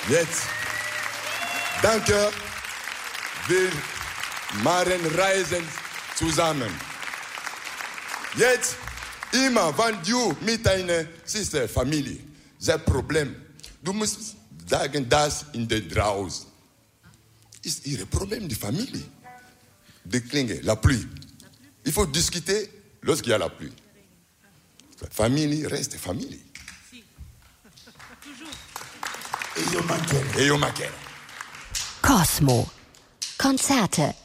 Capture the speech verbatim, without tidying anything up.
Jetzt, danke, wir machen Reisen zusammen. Jetzt, immer, wenn du mit deiner Sister, Familie, das Problem, du musst sagen, das in der draußen. Ist ihr Problem, die Familie. Die Klinge, la pluie. Il faut discuter lorsqu'il y a la pluie. Famille reste famille. Eyo Makene. Eyo Makene. Cosmo. Konzerte